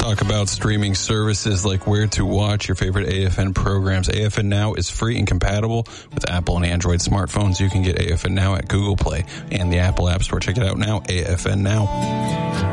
talk about streaming services like where to watch your favorite AFN programs. AFN Now is free and compatible with Apple and Android smartphones. You can get AFN Now at Google Play and the Apple App Store. Check it out now, AFN Now.